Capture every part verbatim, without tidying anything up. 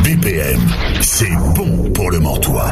B P M, c'est bon pour le Mortois.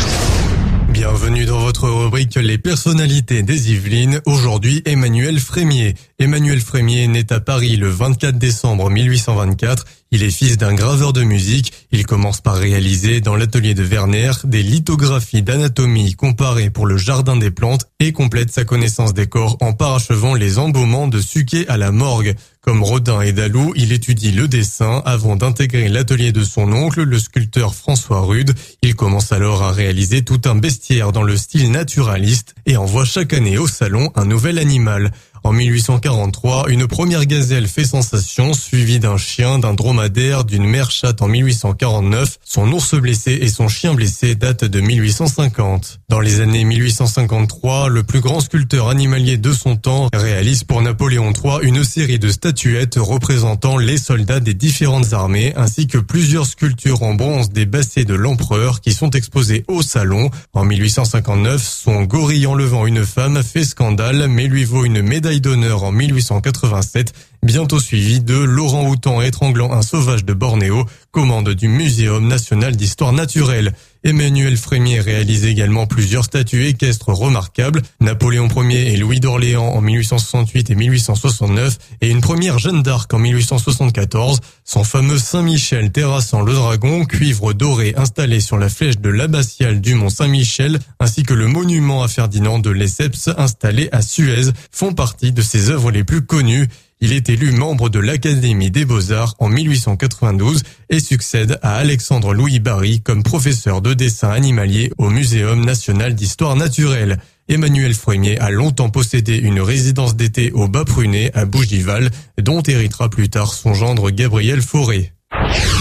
Bienvenue dans votre rubrique Les personnalités des Yvelines. Aujourd'hui, Emmanuel Frémier. Emmanuel Frémier naît à Paris le vingt-quatre décembre mille huit cent vingt-quatre. Il est fils d'un graveur de musique. Il commence par réaliser dans l'atelier de Werner des lithographies d'anatomie comparée pour le jardin des plantes et complète sa connaissance des corps en parachevant les embaumements de Suquet à la morgue. Comme Rodin et Dalou, il étudie le dessin avant d'intégrer l'atelier de son oncle, le sculpteur François Rude. Il commence alors à réaliser tout un bestiaire dans le style naturaliste et envoie chaque année au salon un nouvel animal. En mille huit cent quarante-trois, une première gazelle fait sensation, suivie d'un chien, d'un dromadaire, d'une mère chatte en mille huit cent quarante-neuf. Son ours blessé et son chien blessé datent de mille huit cent cinquante. Dans les années mille huit cent cinquante-trois, le plus grand sculpteur animalier de son temps réalise pour Napoléon trois une série de statuettes représentant les soldats des différentes armées, ainsi que plusieurs sculptures en bronze des bassets de l'empereur qui sont exposées au salon. En mille huit cent cinquante-neuf, son gorille enlevant une femme fait scandale, mais lui vaut une médaille d'honneur en mille huit cent quatre-vingt-sept, bientôt suivi de l'orang-outan étranglant un sauvage de Bornéo, commande du Muséum national d'histoire naturelle. Emmanuel Frémier réalise également plusieurs statues équestres remarquables, Napoléon Ier et Louis d'Orléans en mille huit cent soixante-huit et mille huit cent soixante-neuf, et une première Jeanne d'Arc en mille huit cent soixante-quatorze, son fameux Saint-Michel terrassant le dragon, cuivre doré installé sur la flèche de l'abbatiale du mont Saint-Michel, ainsi que le monument à Ferdinand de Lesseps installé à Suez, font partie de ses œuvres les plus connues. Il est élu membre de l'Académie des Beaux-Arts en mille huit cent quatre-vingt-douze et succède à Alexandre-Louis Barye comme professeur de dessin animalier au Muséum national d'histoire naturelle. Emmanuel Frémier a longtemps possédé une résidence d'été au Bas-Prunet à Bougival, dont héritera plus tard son gendre Gabriel Fauré.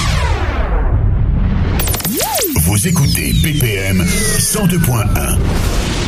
Vous écoutez B P M cent deux point un.